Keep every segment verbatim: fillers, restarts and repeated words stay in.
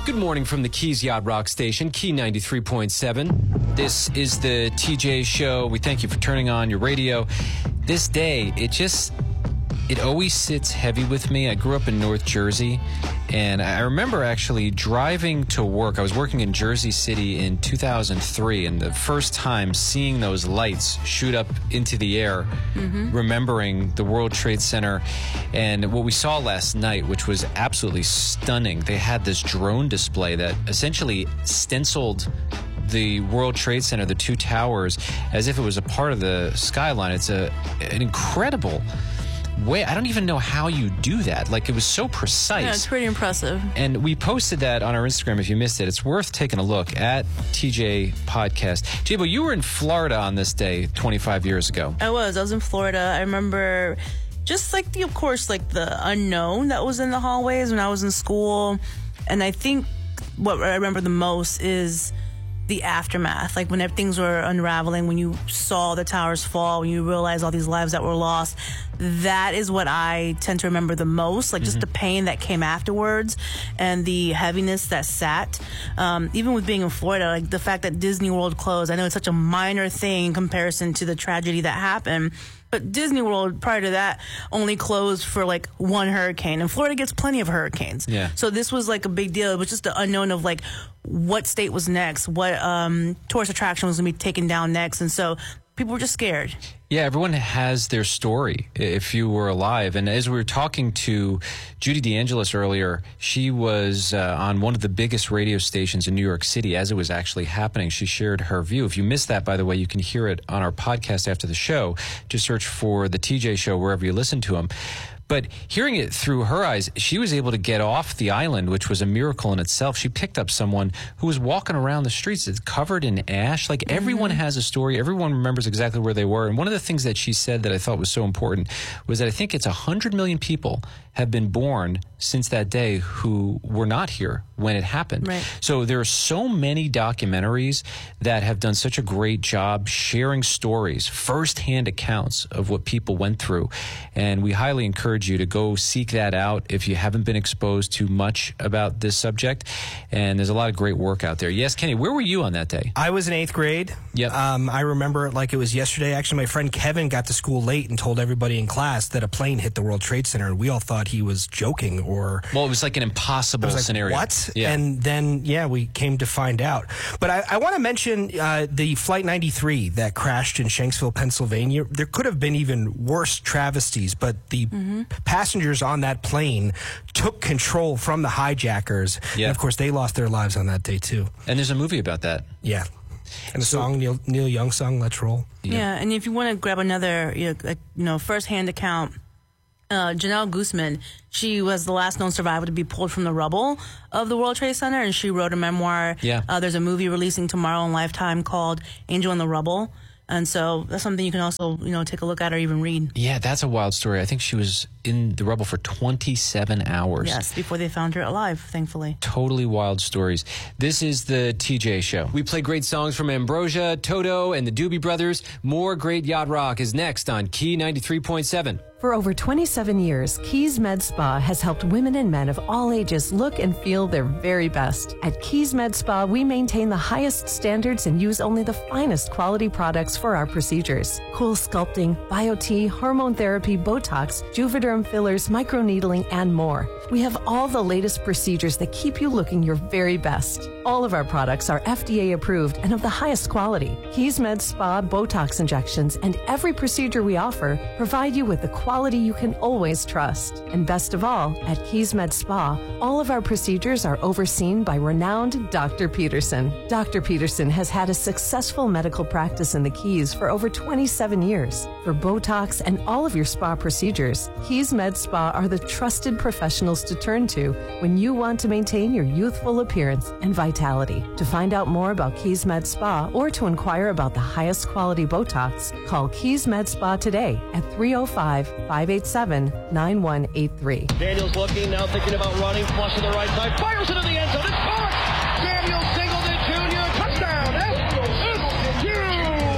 Good morning from the Keys Yacht Rock Station, Key ninety-three point seven. This is the T J Show. We thank you for turning on your radio. This day, it just, it always sits heavy with me. I grew up in North Jersey, and I remember actually driving to work. I was working in Jersey City in two thousand three, and the first time seeing those lights shoot up into the air, mm-hmm. remembering the World Trade Center, and what we saw last night, which was absolutely stunning. They had this drone display that essentially stenciled the World Trade Center, the two towers, as if it was a part of the skyline. It's a an incredible way. I don't even know how you do that. Like, it was so precise. Yeah, it's pretty impressive. And we posted that on our Instagram. If you missed it, it's worth taking a look at T J Podcast. Jibo, you were in Florida on this day twenty-five years ago. I was. I was in Florida. I remember just like the, of course, like the unknown that was in the hallways when I was in school. And I think what I remember the most is the aftermath, like when things were unraveling, when you saw the towers fall, when you realized all these lives that were lost. That is what I tend to remember the most, like mm-hmm. just the pain that came afterwards and the heaviness that sat. Um, even with being in Florida, like the fact that Disney World closed, I know it's such a minor thing in comparison to the tragedy that happened. But Disney World, prior to that, only closed for like one hurricane. And Florida gets plenty of hurricanes. Yeah. So this was like a big deal. It was just the unknown of like what state was next, what um, tourist attraction was going to be taken down next. And so people were just scared. Yeah, everyone has their story if you were alive. And as we were talking to Judy DeAngelis earlier, she was uh, on one of the biggest radio stations in New York City as it was actually happening. She shared her view. If you missed that, by the way, you can hear it on our podcast after the show. Just search for The T J Show wherever you listen to them. But hearing it through her eyes, she was able to get off the island, which was a miracle in itself. She picked up someone who was walking around the streets. It's covered in ash. Like, mm-hmm. everyone has a story. Everyone remembers exactly where they were. And one of the things that she said that I thought was so important was that I think it's one hundred million people have been born since that day who were not here when it happened. Right. So there are so many documentaries that have done such a great job sharing stories, firsthand accounts of what people went through. And we highly encourage you to go seek that out if you haven't been exposed to much about this subject. And there's a lot of great work out there. Yes, Kenny, where were you on that day? I was in eighth grade. Yep. Um, I remember it like it was yesterday. Actually, my friend Kevin got to school late and told everybody in class that a plane hit the World Trade Center, and we all thought he was joking or... Well, it was like an impossible like, scenario. What? Yeah. And then, yeah, we came to find out. But I, I want to mention uh, the Flight ninety-three that crashed in Shanksville, Pennsylvania. There could have been even worse travesties, but the mm-hmm. passengers on that plane took control from the hijackers. Yeah. And, of course, they lost their lives on that day, too. And there's a movie about that. Yeah. And the so, song, Neil, Neil Young song, Let's Roll. Yeah, yeah, and if you want to grab another, you know, you know first-hand account, Uh, Janelle Guzman, she was the last known survivor to be pulled from the rubble of the World Trade Center, and she wrote a memoir. Yeah. Uh, there's a movie releasing tomorrow on Lifetime called Angel in the Rubble. And so that's something you can also, you know, take a look at or even read. Yeah, that's a wild story. I think she was in the rubble for twenty-seven hours. Yes, before they found her alive, thankfully. Totally wild stories. This is the T J Show. We play great songs from Ambrosia, Toto, and the Doobie Brothers. More great yacht rock is next on Key ninety-three point seven. For over twenty-seven years, Keys Med Spa has helped women and men of all ages look and feel their very best. At Keys Med Spa, we maintain the highest standards and use only the finest quality products for our procedures. Cool sculpting, bio-T, hormone therapy, Botox, Juvederm fillers, microneedling, and more. We have all the latest procedures that keep you looking your very best. All of our products are F D A approved and of the highest quality. Keys Med Spa Botox injections and every procedure we offer provide you with the quality you can always trust. And best of all, at Keys Med Spa, all of our procedures are overseen by renowned Doctor Peterson. Doctor Peterson has had a successful medical practice in the Keys for over twenty-seven years. For Botox and all of your spa procedures, Keys Med Spa are the trusted professionals to turn to when you want to maintain your youthful appearance and vitality. To find out more about Keys Med Spa or to inquire about the highest quality Botox, call Keys Med Spa today at three oh five, five eight seven, nine one eight three. Daniels looking, now thinking about running, flush to the right side, fires into the end zone, it's caught! Daniels Singleton Junior, touchdown! F S U!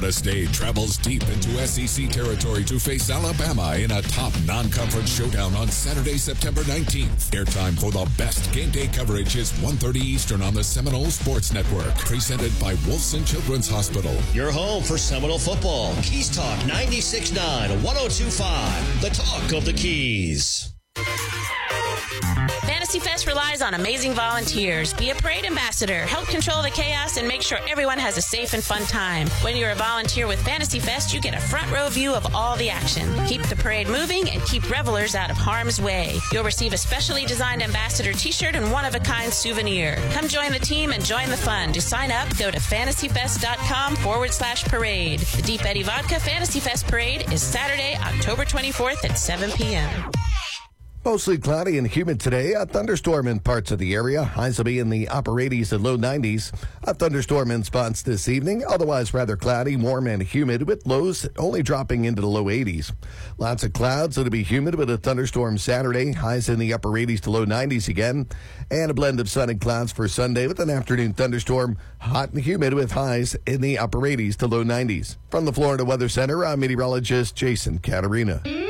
Florida State travels deep into S E C territory to face Alabama in a top non-conference showdown on Saturday, September nineteenth. Airtime for the best game day coverage is one thirty Eastern on the Seminole Sports Network. Presented by Wolfson Children's Hospital. Your home for Seminole football. Keys Talk ninety-six point nine, one oh two point five. The talk of the Keys. Fantasy Fest relies on amazing volunteers. Be a parade ambassador. Help control the chaos and make sure everyone has a safe and fun time. When you're a volunteer with Fantasy Fest, you get a front row view of all the action. Keep the parade moving and keep revelers out of harm's way. You'll receive a specially designed ambassador t-shirt and one-of-a-kind souvenir. Come join the team and join the fun. To sign up, go to fantasyfest.com forward slash parade. The Deep Eddy Vodka Fantasy Fest Parade is Saturday, October twenty-fourth at seven p.m. Mostly cloudy and humid today. A thunderstorm in parts of the area. Highs will be in the upper eighties and low nineties. A thunderstorm in spots this evening. Otherwise rather cloudy, warm and humid with lows only dropping into the low eighties. Lots of clouds. It'll be humid with a thunderstorm Saturday. Highs in the upper eighties to low nineties again. And a blend of sun and clouds for Sunday with an afternoon thunderstorm. Hot and humid with highs in the upper eighties to low nineties. From the Florida Weather Center, I'm meteorologist Jason Caterina.